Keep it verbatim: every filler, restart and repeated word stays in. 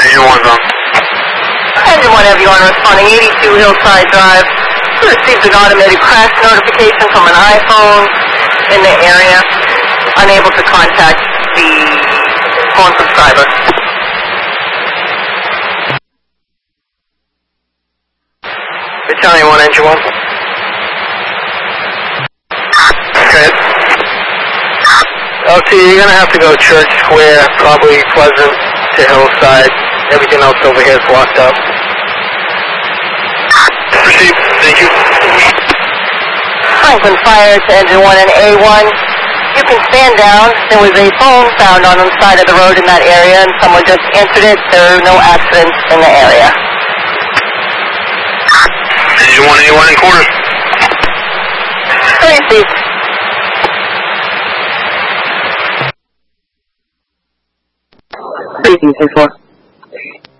Engine one's on. Engine one, everyone responding eighty-two Hillside Drive. We received an automated crash notification from an iPhone in the area. Unable to contact the phone subscriber. Battalion one, Engine one. Okay. L T, you're going to have to go Church Square, probably Pleasant to Hillside. Everything else over here is blocked up. Proceed. Thank you. Franklin Fire to Engine one and A one. You can stand down. There was a phone found on the side of the road in that area, and someone just answered it. There are no accidents in the area. Engine one, A one in quarters. Receive. Briefing, ten four.